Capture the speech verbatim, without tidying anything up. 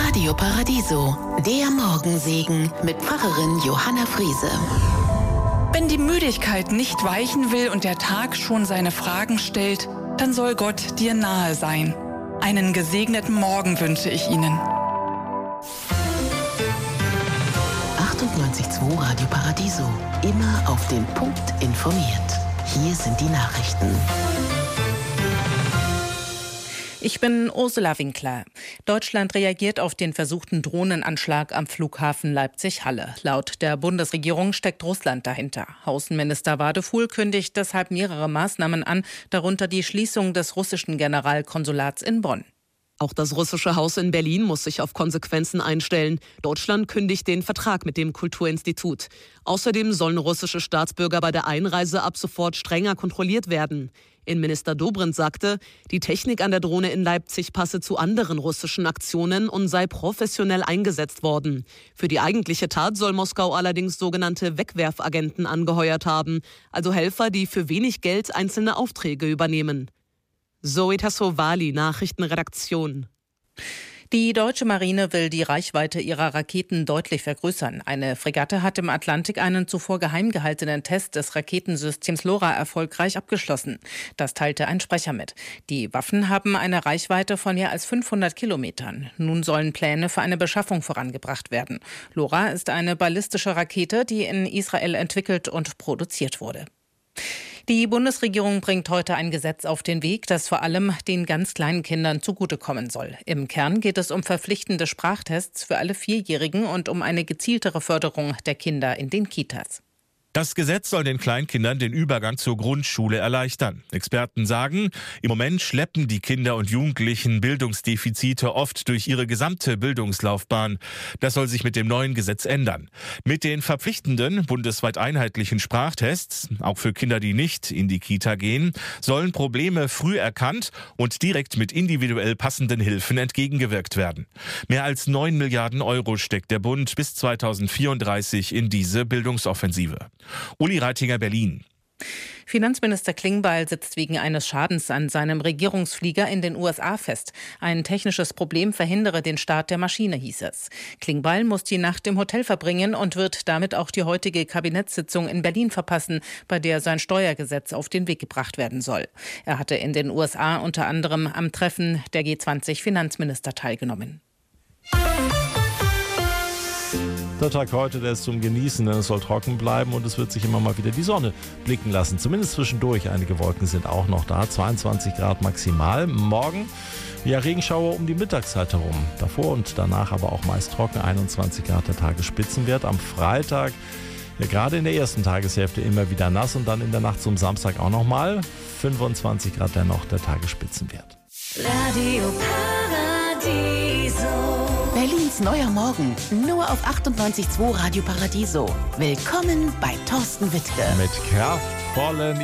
Radio Paradiso, der Morgensegen mit Pfarrerin Johanna Friese. Wenn die Müdigkeit nicht weichen will und der Tag schon seine Fragen stellt, dann soll Gott dir nahe sein. Einen gesegneten Morgen wünsche ich Ihnen. achtundneunzig Komma zwei Radio Paradiso, immer auf den Punkt informiert. Hier sind die Nachrichten. Ich bin Ursula Winkler. Deutschland reagiert auf den versuchten Drohnenanschlag am Flughafen Leipzig-Halle. Laut der Bundesregierung steckt Russland dahinter. Außenminister Wadefuhl kündigt deshalb mehrere Maßnahmen an, darunter die Schließung des russischen Generalkonsulats in Bonn. Auch das russische Haus in Berlin muss sich auf Konsequenzen einstellen. Deutschland kündigt den Vertrag mit dem Kulturinstitut. Außerdem sollen russische Staatsbürger bei der Einreise ab sofort strenger kontrolliert werden. Innenminister Dobrindt sagte, die Technik an der Drohne in Leipzig passe zu anderen russischen Aktionen und sei professionell eingesetzt worden. Für die eigentliche Tat soll Moskau allerdings sogenannte Wegwerfagenten angeheuert haben, also Helfer, die für wenig Geld einzelne Aufträge übernehmen. Zoe Tassovali, Nachrichtenredaktion. Die deutsche Marine will die Reichweite ihrer Raketen deutlich vergrößern. Eine Fregatte hat im Atlantik einen zuvor geheim gehaltenen Test des Raketensystems LoRa erfolgreich abgeschlossen. Das teilte ein Sprecher mit. Die Waffen haben eine Reichweite von mehr als fünfhundert Kilometern. Nun sollen Pläne für eine Beschaffung vorangebracht werden. LoRa ist eine ballistische Rakete, die in Israel entwickelt und produziert wurde. Die Bundesregierung bringt heute ein Gesetz auf den Weg, das vor allem den ganz kleinen Kindern zugutekommen soll. Im Kern geht es um verpflichtende Sprachtests für alle Vierjährigen und um eine gezieltere Förderung der Kinder in den Kitas. Das Gesetz soll den Kleinkindern den Übergang zur Grundschule erleichtern. Experten sagen, im Moment schleppen die Kinder und Jugendlichen Bildungsdefizite oft durch ihre gesamte Bildungslaufbahn. Das soll sich mit dem neuen Gesetz ändern. Mit den verpflichtenden, bundesweit einheitlichen Sprachtests, auch für Kinder, die nicht in die Kita gehen, sollen Probleme früh erkannt und direkt mit individuell passenden Hilfen entgegengewirkt werden. Mehr als neun Milliarden Euro steckt der Bund bis zweitausendvierunddreißig in diese Bildungsoffensive. Uli Reitinger, Berlin. Finanzminister Klingbeil sitzt wegen eines Schadens an seinem Regierungsflieger in den U S A fest. Ein technisches Problem verhindere den Start der Maschine, hieß es. Klingbeil muss die Nacht im Hotel verbringen und wird damit auch die heutige Kabinettssitzung in Berlin verpassen, bei der sein Steuergesetz auf den Weg gebracht werden soll. Er hatte in den U S A unter anderem am Treffen der G zwanzig Finanzminister teilgenommen. Der Tag heute, der ist zum Genießen, denn es soll trocken bleiben und es wird sich immer mal wieder die Sonne blicken lassen. Zumindest zwischendurch. Einige Wolken sind auch noch da. zweiundzwanzig Grad maximal. Morgen, ja, Regenschauer um die Mittagszeit herum. Davor und danach aber auch meist trocken. einundzwanzig Grad der Tagesspitzenwert. Am Freitag, ja, gerade in der ersten Tageshälfte immer wieder nass und dann in der Nacht zum Samstag auch nochmal. fünfundzwanzig Grad dennoch der Tagesspitzenwert. Radio Paradiso. Berlins neuer Morgen, nur auf achtundneunzig Komma zwei Radio Paradiso. Willkommen bei Thorsten Wittke. Mit kraftvollen